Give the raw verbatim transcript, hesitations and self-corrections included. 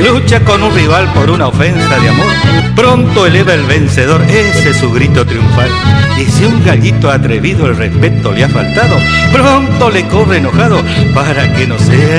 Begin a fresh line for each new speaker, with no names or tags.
lucha con un rival por una ofensa de amor, pronto eleva el vencedor, ese es su grito triunfal. Y si un gallito atrevido el respeto le ha faltado, pronto le corre enojado para que no sea